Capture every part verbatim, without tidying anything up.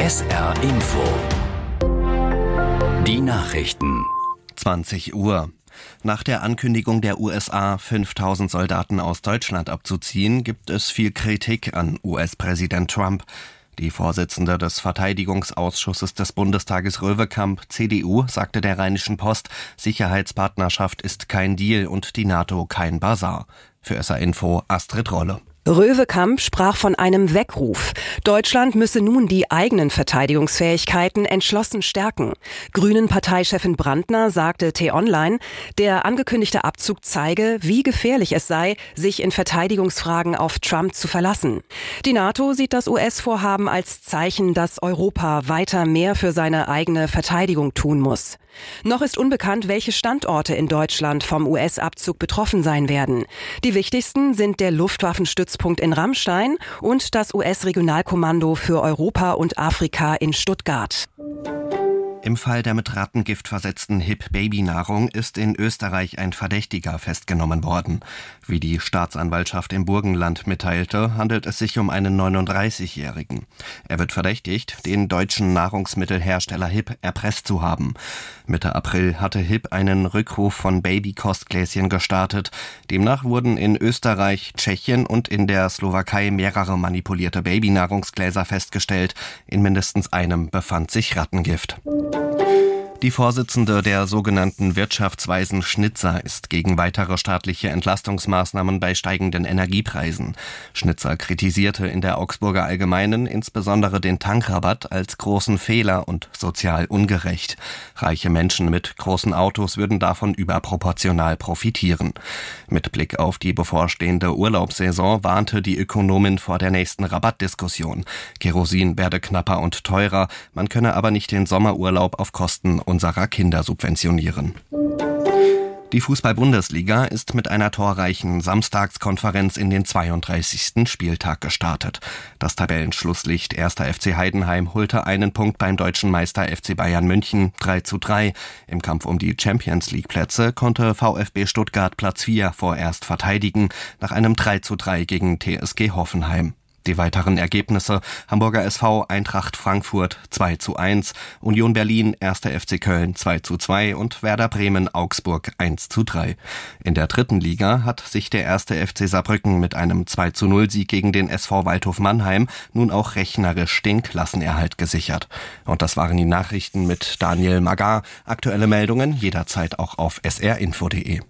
S R Info. Die Nachrichten. zwanzig Uhr. Nach der Ankündigung der U S A, fünftausend Soldaten aus Deutschland abzuziehen, gibt es viel Kritik an U S-Präsident Trump. Die Vorsitzende des Verteidigungsausschusses des Bundestages Röwekamp, C D U, sagte der Rheinischen Post, Sicherheitspartnerschaft ist kein Deal und die NATO kein Basar. Für S R Info Astrid Rolle. Röwekamp sprach von einem Weckruf. Deutschland müsse nun die eigenen Verteidigungsfähigkeiten entschlossen stärken. Grünen-Parteichefin Brandner sagte T-Online, der angekündigte Abzug zeige, wie gefährlich es sei, sich in Verteidigungsfragen auf Trump zu verlassen. Die NATO sieht das U S-Vorhaben als Zeichen, dass Europa weiter mehr für seine eigene Verteidigung tun muss. Noch ist unbekannt, welche Standorte in Deutschland vom U S-Abzug betroffen sein werden. Die wichtigsten sind der Luftwaffenstützpunkt in Ramstein und das U S-Regionalkommando für Europa und Afrika in Stuttgart. Im Fall der mit Rattengift versetzten Hip-Baby-Nahrung ist in Österreich ein Verdächtiger festgenommen worden. Wie die Staatsanwaltschaft im Burgenland mitteilte, handelt es sich um einen neununddreißigjährigen. Er wird verdächtigt, den deutschen Nahrungsmittelhersteller Hip erpresst zu haben. Mitte April hatte Hip einen Rückruf von Babykostgläschen gestartet. Demnach wurden in Österreich, Tschechien und in der Slowakei mehrere manipulierte Babynahrungsgläser festgestellt. In mindestens einem befand sich Rattengift. Die Vorsitzende der sogenannten Wirtschaftsweisen Schnitzer ist gegen weitere staatliche Entlastungsmaßnahmen bei steigenden Energiepreisen. Schnitzer kritisierte in der Augsburger Allgemeinen insbesondere den Tankrabatt als großen Fehler und sozial ungerecht. Reiche Menschen mit großen Autos würden davon überproportional profitieren. Mit Blick auf die bevorstehende Urlaubssaison warnte die Ökonomin vor der nächsten Rabattdiskussion. Kerosin werde knapper und teurer, man könne aber nicht den Sommerurlaub auf Kosten unserer Kinder subventionieren. Die Fußball-Bundesliga ist mit einer torreichen Samstagskonferenz in den zweiunddreißigsten Spieltag gestartet. Das Tabellenschlusslicht erster F C Heidenheim holte einen Punkt beim deutschen Meister F C Bayern München drei zu drei. Im Kampf um die Champions-League-Plätze konnte VfB Stuttgart Platz vier vorerst verteidigen, nach einem drei zu drei gegen T S G Hoffenheim. Die weiteren Ergebnisse: Hamburger S V Eintracht Frankfurt zwei zu eins, Union Berlin erster F C Köln zwei zu zwei und Werder Bremen Augsburg eins zu drei. In der dritten Liga hat sich der erste F C Saarbrücken mit einem zwei zu null Sieg gegen den S V Waldhof Mannheim nun auch rechnerisch den Klassenerhalt gesichert. Und das waren die Nachrichten mit Daniel Magar. Aktuelle Meldungen jederzeit auch auf s r info punkt d e.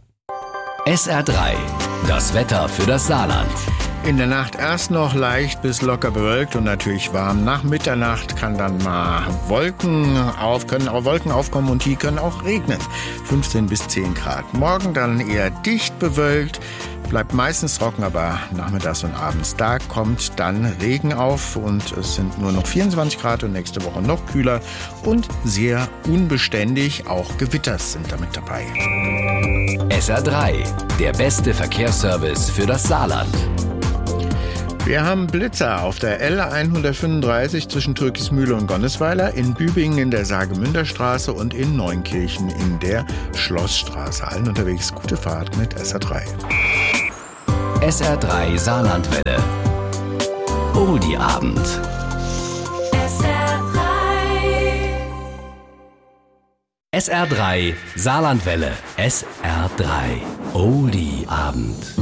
S R drei. Das Wetter für das Saarland. In der Nacht erst noch leicht bis locker bewölkt und natürlich warm. Nach Mitternacht kann dann mal Wolken auf, können auch Wolken aufkommen und die können auch regnen. fünfzehn bis zehn Grad. Morgen dann eher dicht bewölkt. Bleibt meistens trocken, aber nachmittags und abends, da kommt dann Regen auf und es sind nur noch vierundzwanzig Grad und nächste Woche noch kühler und sehr unbeständig. Auch Gewitter sind damit dabei. S R drei, der beste Verkehrsservice für das Saarland. Wir haben Blitzer auf der L hundertfünfunddreißig zwischen Türkismühle und Gonnesweiler, in Bübingen in der Sagemünderstraße und in Neunkirchen in der Schlossstraße. Allen unterwegs gute Fahrt mit S R drei. S R drei Saarlandwelle. Oldie-Abend. S R drei. S R drei Saarlandwelle. S R drei Oldie-Abend.